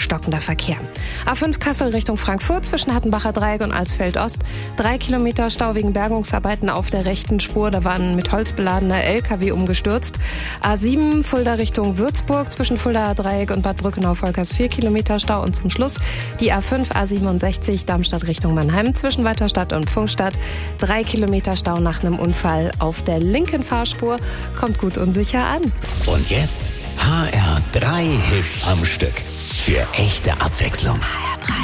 stockender Verkehr. A5 Kassel Richtung Frankfurt zwischen Hattenbacher Dreieck und Alsfeld Ost. 3 Kilometer Stau wegen Bergungsarbeiten auf der rechten Spur. Da war ein mit Holz beladener LKW umgestürzt. A7 Fulda Richtung Würzburg zwischen Fuldaer Dreieck und Bad Brückenau-Volkers 4 Kilometer Stau. Und zum Schluss die A5 A67 Darmstadt Richtung Mannheim zwischen Weiterstadt und Pfungstadt. 3 Kilometer Stau nach einem Unfall auf der linken Fahrspur. Kommt gut und sicher an. Und jetzt HR3 Hits am Stück. Für echte Abwechslung.